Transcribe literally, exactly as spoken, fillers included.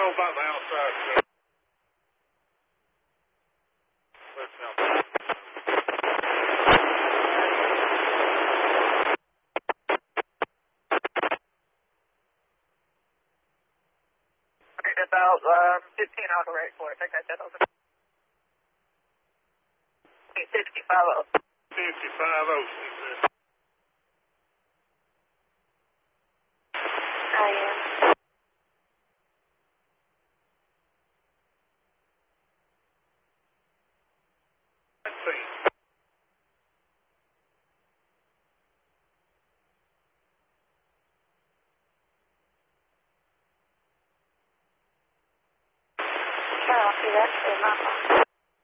know about the outside stuff. Let's know. About uh, fifteen on the right for it. I think I said over. fifty-five oh. fifty-five oh, she said. I am. Let's see. Copy that.